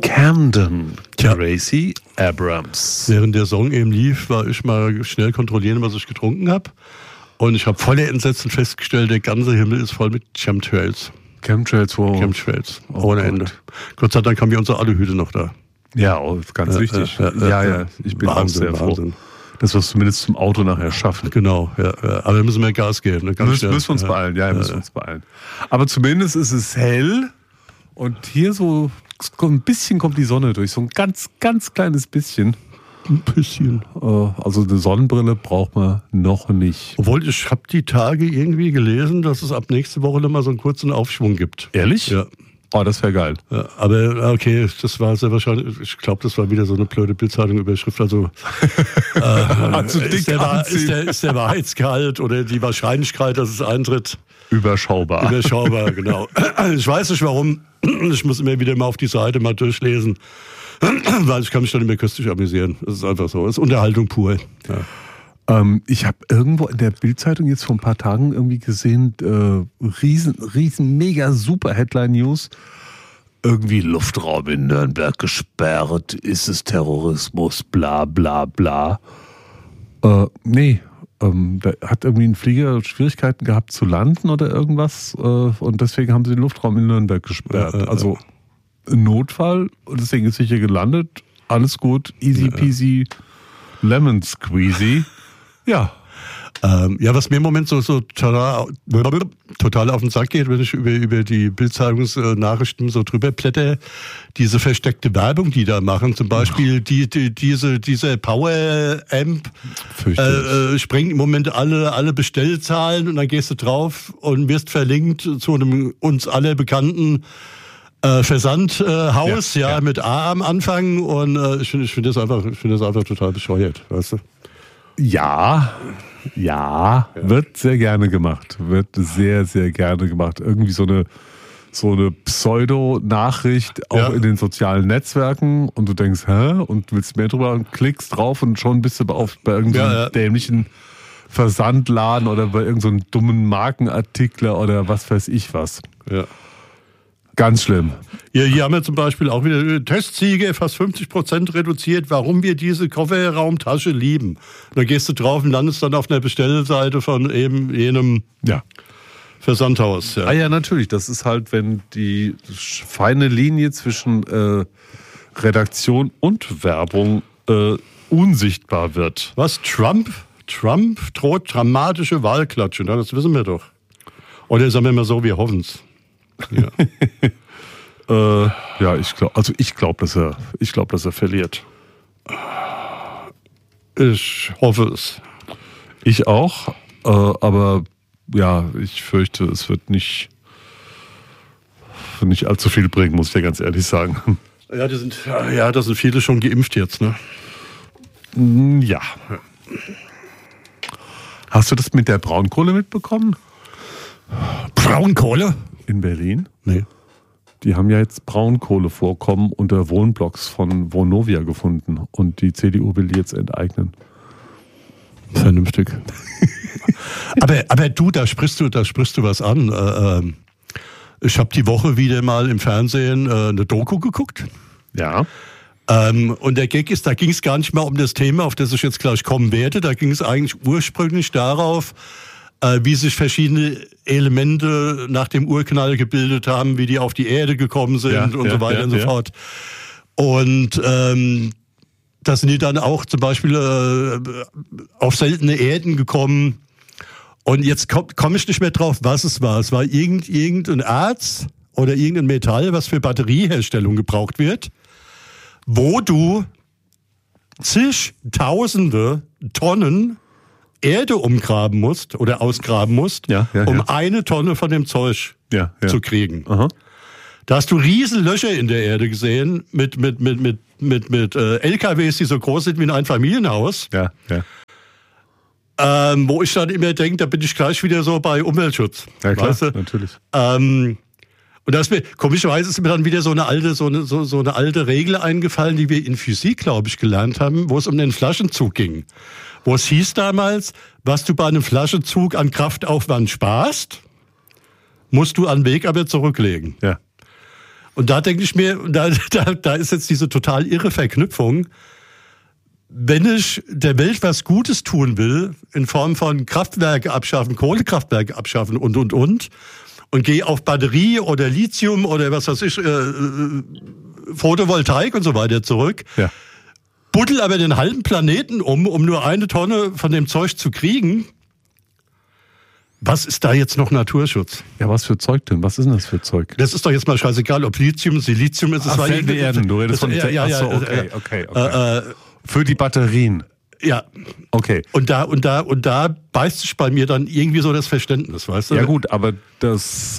Camden, Tracy Abrams. Während der Song eben lief, war ich mal schnell kontrollieren, was ich getrunken habe. Und ich habe voller Entsetzen festgestellt, der ganze Himmel ist voll mit Chemtrails. Chemtrails, wow. Chemtrails, ohne Ende. Gott sei Dank haben wir unsere Aluhüte noch da. Ja, ganz wichtig. Ja, ich bin auch sehr froh. Dass wir es zumindest zum Auto nachher schaffen. Genau, ja. Aber wir müssen mehr Gas geben. Ne? Müssen wir uns beeilen, müssen uns beeilen. Aber zumindest ist es hell und hier so ein bisschen kommt die Sonne durch, so ein ganz, ganz kleines bisschen. Ein bisschen. Also eine Sonnenbrille braucht man noch nicht. Obwohl, ich habe die Tage irgendwie gelesen, dass es ab nächste Woche nochmal so einen kurzen Aufschwung gibt. Ehrlich? Ja. Oh, das wäre geil. Ja, aber okay, das war sehr wahrscheinlich, ich glaube, das war wieder so eine blöde Bildzeitung-Überschrift. Also ist der Wahrheitsgehalt oder die Wahrscheinlichkeit, dass es eintritt, überschaubar. Überschaubar, genau. Ich weiß nicht warum. Ich muss immer wieder mal auf die Seite mal durchlesen, weil ich kann mich dann nicht mehr köstlich amüsieren. Das ist einfach so. Das ist Unterhaltung pur. Ja. Ich habe irgendwo in der Bildzeitung jetzt vor ein paar Tagen irgendwie gesehen, riesen, mega super Headline-News. Irgendwie Luftraum in Nürnberg gesperrt, ist es Terrorismus, bla bla bla. Da hat irgendwie ein Flieger Schwierigkeiten gehabt zu landen oder irgendwas und deswegen haben sie den Luftraum in Nürnberg gesperrt. Also Notfall und deswegen ist sicher gelandet. Alles gut, easy peasy, lemon squeezy. Ja. Was mir im Moment so total auf den Sack geht, wenn ich über die Bildzeitungsnachrichten so drüber blätter, diese versteckte Werbung, die da machen, zum Beispiel diese Power-Amp sprengt im Moment alle Bestellzahlen und dann gehst du drauf und wirst verlinkt zu einem uns alle bekannten Versandhaus, mit A am Anfang und ich finde das einfach total bescheuert, weißt du? Ja, wird sehr gerne gemacht. Wird sehr, sehr gerne gemacht. Irgendwie so eine Pseudo-Nachricht auch in den sozialen Netzwerken und du denkst, und willst mehr drüber und klickst drauf und schon bist du bei irgendeinem dämlichen Versandladen oder bei irgendeinem dummen Markenartikler oder was weiß ich was. Ja. Ganz schlimm. Ja, hier haben wir zum Beispiel auch wieder Testsiege, fast 50% reduziert, warum wir diese Kofferraumtasche lieben. Da gehst du drauf und landest dann auf einer Bestellseite von eben jenem Versandhaus. Ja. Ja, natürlich. Das ist halt, wenn die feine Linie zwischen Redaktion und Werbung unsichtbar wird. Was? Trump droht dramatische Wahlklatsche. Das wissen wir doch. Oder sagen wir mal so, wir hoffen's. Ja. Ich glaube, dass er verliert. Ich hoffe es. Ich auch, aber ja, ich fürchte, es wird nicht allzu viel bringen, muss ich ja ganz ehrlich sagen. Ja, da sind viele schon geimpft jetzt, ne? Ja. Hast du das mit der Braunkohle mitbekommen? Braunkohle? In Berlin? Nee. Die haben ja jetzt Braunkohlevorkommen unter Wohnblocks von Vonovia gefunden und die CDU will die jetzt enteignen. Vernünftig. aber du, da sprichst du was an. Ich habe die Woche wieder mal im Fernsehen eine Doku geguckt. Ja. Und der Gag ist, da ging es gar nicht mal um das Thema, auf das ich jetzt gleich kommen werde. Da ging es eigentlich ursprünglich darauf, wie sich verschiedene Elemente nach dem Urknall gebildet haben, wie die auf die Erde gekommen sind und so weiter und so fort. Und da sind die dann auch zum Beispiel auf seltene Erden gekommen. Und jetzt komm ich nicht mehr drauf, was es war. Es war irgendein Erz oder irgendein Metall, was für Batterieherstellung gebraucht wird, wo du zigtausende Tonnen Erde umgraben musst oder ausgraben musst, um eine Tonne von dem Zeug zu kriegen. Aha. Da hast du riesen Löcher in der Erde gesehen mit LKWs, die so groß sind wie ein Einfamilienhaus. Ja. Wo ich dann immer denke, da bin ich gleich wieder so bei Umweltschutz. Ja, klar, weißt du? Natürlich. Und komischerweise ist mir dann wieder so eine alte Regel eingefallen, die wir in Physik, glaube ich, gelernt haben, wo es um den Flaschenzug ging. Wo es hieß damals, was du bei einem Flaschenzug an Kraftaufwand sparst, musst du an Weg aber zurücklegen. Ja. Und da denke ich mir, da ist jetzt diese total irre Verknüpfung. Wenn ich der Welt was Gutes tun will, in Form von Kraftwerke abschaffen, Kohlekraftwerke abschaffen und gehe auf Batterie oder Lithium oder was weiß ich, Photovoltaik und so weiter zurück, buddel aber den halben Planeten um nur 1 Tonne von dem Zeug zu kriegen. Was ist da jetzt noch Naturschutz? Ja, was für Zeug denn? Was ist denn das für Zeug? Das ist doch jetzt mal scheißegal, ob Lithium, Silizium ist. Ach, seltene Erden, du redest von... Okay. Für die Batterien. Ja. Okay. Und da beißt sich bei mir dann irgendwie so das Verständnis, weißt du? Ja gut, aber das...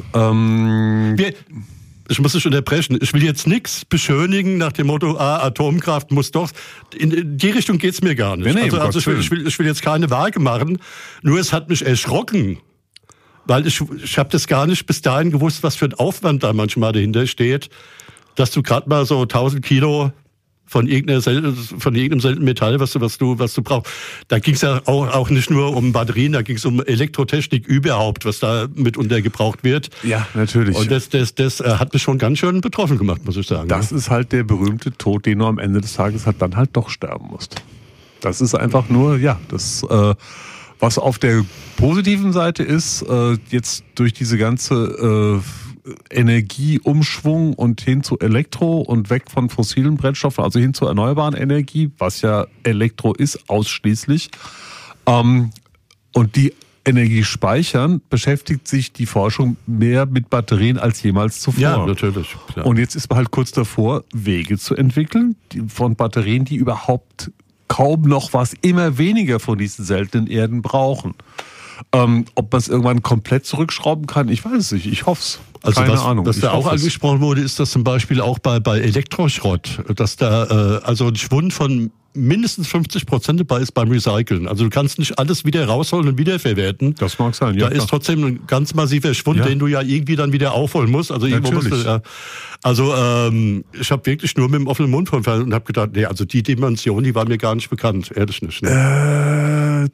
Ich muss dich unterbrechen. Ich will jetzt nichts beschönigen nach dem Motto, Atomkraft muss doch... In die Richtung geht's mir gar nicht. Nee, also ich will jetzt keine Waage machen. Nur es hat mich erschrocken. Weil ich habe das gar nicht bis dahin gewusst, was für ein Aufwand da manchmal dahinter steht, dass du gerade mal so 1000 Kilo von irgendeinem seltenen Metall, was du brauchst. Da ging es ja auch nicht nur um Batterien, da ging es um Elektrotechnik überhaupt, was da mitunter gebraucht wird. Ja, natürlich. Und das hat mich schon ganz schön betroffen gemacht, muss ich sagen. Das ist halt der berühmte Tod, den du am Ende des Tages halt dann halt doch sterben musst. Das ist einfach nur, was auf der positiven Seite ist, jetzt durch diese ganze Energieumschwung und hin zu Elektro und weg von fossilen Brennstoffen, also hin zur erneuerbaren Energie, was ja Elektro ist ausschließlich. Und die Energie speichern, beschäftigt sich die Forschung mehr mit Batterien als jemals zuvor. Ja, natürlich. Klar. Und jetzt ist man halt kurz davor, Wege zu entwickeln von Batterien, die überhaupt kaum noch was, immer weniger von diesen seltenen Erden brauchen. Ob man es irgendwann komplett zurückschrauben kann, ich weiß es nicht. Ich hoffe es. Also keine Ahnung. Was da auch angesprochen wurde, ist das zum Beispiel auch bei Elektroschrott, dass da also ein Schwund von mindestens 50% dabei ist beim Recyceln. Also du kannst nicht alles wieder rausholen und wiederverwerten. Das mag sein, ja. Da ist trotzdem ein ganz massiver Schwund, den du ja irgendwie dann wieder aufholen musst. Also irgendwo musst du, ich habe wirklich nur mit dem offenen Mund verfallen und habe gedacht, nee, also die Dimension, die war mir gar nicht bekannt, ehrlich nicht. Ne?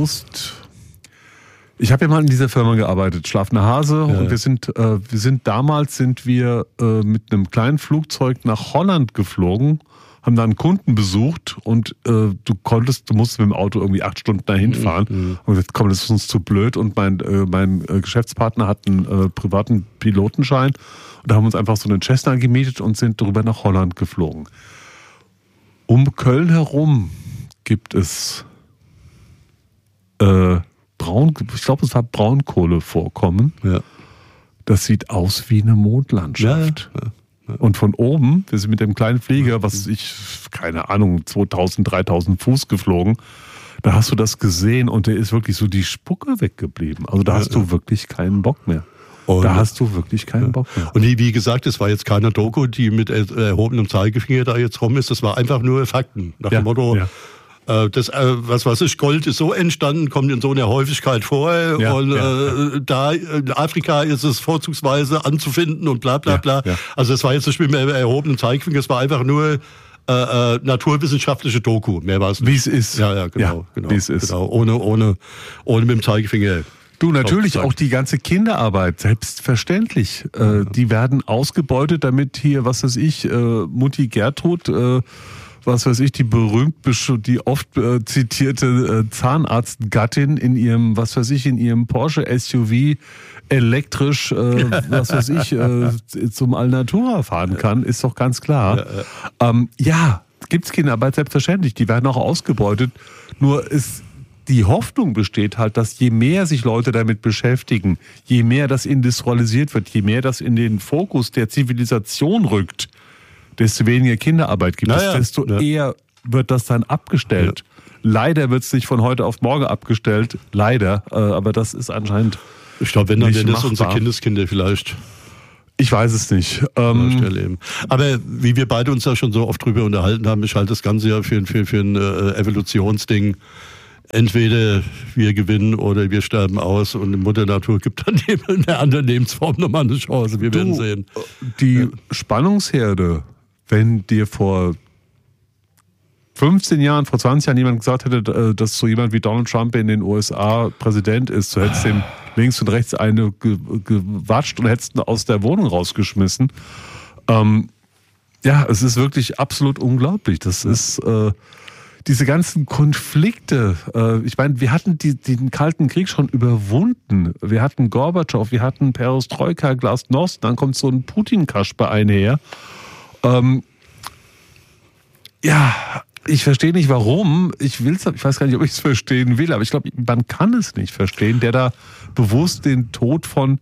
Ich habe ja mal in dieser Firma gearbeitet, Schlafender Hase, und wir sind damals mit einem kleinen Flugzeug nach Holland geflogen, haben da einen Kunden besucht und du musstest mit dem Auto irgendwie 8 Stunden dahin fahren. Und gesagt, komm, das ist uns zu blöd. Und mein Geschäftspartner hat einen privaten Pilotenschein und da haben wir uns einfach so einen Cessna gemietet und sind darüber nach Holland geflogen. Um Köln herum gibt es ich glaube, es war Braunkohlevorkommen. Ja. Das sieht aus wie eine Mondlandschaft. Ja. Und von oben, wir sind mit dem kleinen Flieger, keine Ahnung, 2000, 3000 Fuß geflogen, da hast du das gesehen und da ist wirklich so die Spucke weggeblieben. Also da hast du wirklich keinen Bock mehr. Und wie gesagt, es war jetzt keine Doku, die mit erhobenem Zeigefinger da jetzt rum ist. Das war einfach nur Fakten. Nach dem Motto, Gold ist so entstanden, kommt in so einer Häufigkeit vor da in Afrika ist es vorzugsweise anzufinden und bla bla bla. Ja. Also das war jetzt nicht mit dem erhobenen Zeigefinger, es war einfach nur naturwissenschaftliche Doku, mehr war es nicht. Wie es ist. Ja, genau. Wie es ist. Genau, ohne mit dem Zeigefinger. Du, natürlich auch die ganze Kinderarbeit, selbstverständlich. Die werden ausgebeutet, damit hier, Mutti Gertrud, die oft zitierte Zahnarztgattin in ihrem, in ihrem Porsche SUV elektrisch, zum Alnatura fahren kann, ist doch ganz klar. Gibt's Kinderarbeit, selbstverständlich. Die werden auch ausgebeutet. Nur die Hoffnung besteht halt, dass je mehr sich Leute damit beschäftigen, je mehr das industrialisiert wird, je mehr das in den Fokus der Zivilisation rückt, desto weniger Kinderarbeit gibt es, desto eher wird das dann abgestellt. Ja. Leider wird es nicht von heute auf morgen abgestellt, leider, aber das ist anscheinend ich glaube, wenn dann wären das unsere Kindeskinder vielleicht. Ich weiß es nicht. Aber wie wir beide uns ja schon so oft drüber unterhalten haben, ich halte das Ganze ja für ein Evolutionsding. Entweder wir gewinnen oder wir sterben aus und die Mutter Natur gibt dann in der anderen Lebensform nochmal eine Chance. Wir werden sehen. Die Spannungsherde, wenn dir vor 15 Jahren, vor 20 Jahren jemand gesagt hätte, dass so jemand wie Donald Trump in den USA Präsident ist, du hättest dem links und rechts eine gewatscht und hättest ihn aus der Wohnung rausgeschmissen. Ja, es ist wirklich absolut unglaublich. Das ist diese ganzen Konflikte. Ich meine, wir hatten den Kalten Krieg schon überwunden. Wir hatten Gorbatschow, wir hatten Perestroika, Glasnost, dann kommt so ein Putin-Kasper einher. Ja, ich verstehe nicht warum. Ich weiß gar nicht, ob ich es verstehen will, aber ich glaube, man kann es nicht verstehen, der da bewusst den Tod von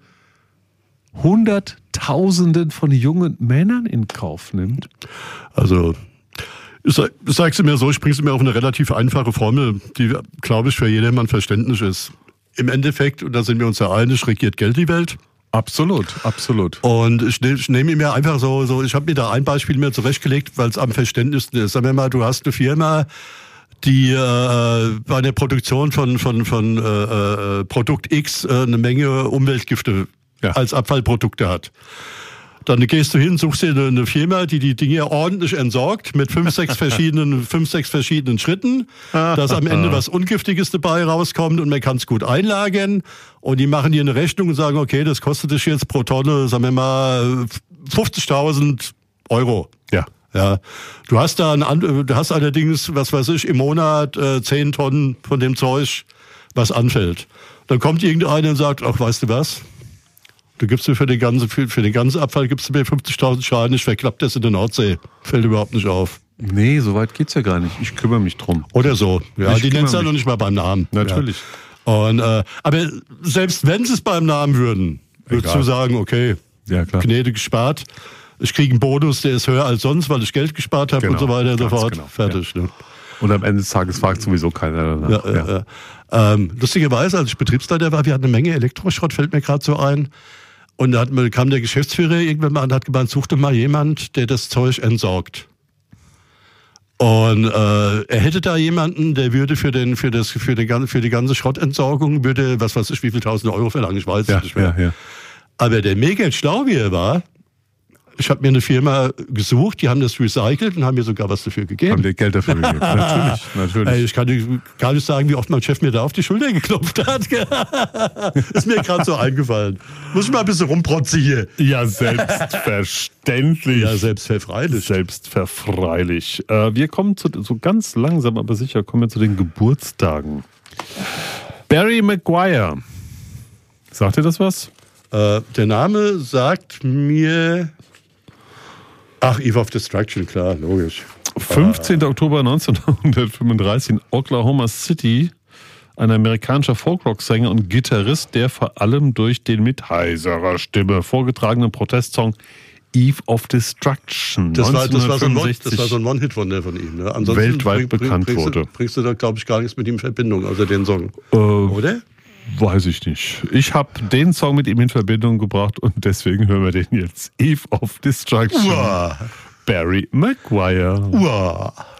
Hunderttausenden von jungen Männern in Kauf nimmt. Also, sagst du mir so, springst du mir auf eine relativ einfache Formel, die, glaube ich, für jedermann verständlich ist. Im Endeffekt, und da sind wir uns ja einig, regiert Geld die Welt. Absolut, absolut. Und ich nehme mir einfach so, ich habe mir da ein Beispiel mir zurechtgelegt, weil es am verständlichsten ist. Sagen wir mal, du hast eine Firma, die bei der Produktion von Produkt X eine Menge Umweltgifte als Abfallprodukte hat. Dann gehst du hin, suchst dir eine Firma, die Dinge ordentlich entsorgt, mit 5, 6 verschiedenen Schritten, dass am Ende was Ungiftiges dabei rauskommt und man kann es gut einlagern. Und die machen dir eine Rechnung und sagen, okay, das kostet dich jetzt pro Tonne, sagen wir mal, 50.000 Euro. Ja. Du hast allerdings, was weiß ich, im Monat 10 Tonnen von dem Zeug, was anfällt. Dann kommt irgendeiner und sagt, ach, weißt du was? Du gibst mir für den ganzen Abfall gibst du mir 50.000 Schaden, ich verklapp das in der Nordsee. Fällt überhaupt nicht auf. Nee, so weit geht's ja gar nicht. Ich kümmere mich drum. Oder so. Ja, die nennst ja noch nicht mal beim Namen. Natürlich. Ja. Und, aber selbst wenn sie es beim Namen würden, würdest du sagen, okay, ja, klar. Gnade gespart. Ich kriege einen Bonus, der ist höher als sonst, weil ich Geld gespart habe und so weiter und so fort. Genau. Fertig. Ja. Ne? Und am Ende des Tages fragt sowieso keiner danach. Lustigerweise, als ich Betriebsleiter war, wir hatten eine Menge Elektroschrott, fällt mir gerade so ein. Und da kam der Geschäftsführer irgendwann mal und hat gemeint, such doch mal jemand, der das Zeug entsorgt. Und er hätte da jemanden, der würde für die ganze Schrottentsorgung würde, was weiß ich, wie viel 1.000 Euro verlangen, ich weiß es nicht mehr. Ja. Aber der mega schlau wie er war, ich habe mir eine Firma gesucht, die haben das recycelt und haben mir sogar was dafür gegeben. Haben dir Geld dafür gegeben, natürlich. Ich kann gar nicht sagen, wie oft mein Chef mir da auf die Schulter geklopft hat. Ist mir gerade so eingefallen. Muss ich mal ein bisschen rumprotzen hier. Ja, selbstverständlich. Ja, selbstverfreilich. Wir kommen so ganz langsam, aber sicher, kommen wir zu den Geburtstagen. Barry Maguire. Sagt dir das was? Der Name sagt mir... Ach, Eve of Destruction, klar, logisch. 15. Oktober 1935 in Oklahoma City. Ein amerikanischer Folkrock-Sänger und Gitarrist, der vor allem durch den mit heiserer Stimme vorgetragenen Protestsong Eve of Destruction das war so ein One-Hit von ihm. Ne? Ansonsten weltweit bekannt wurde. Bringst du da, glaube ich, gar nichts mit ihm in Verbindung, außer den Song. Oder? Weiß ich nicht. Ich habe den Song mit ihm in Verbindung gebracht und deswegen hören wir den jetzt. Eve of Destruction. Uah. Barry Maguire. Uah.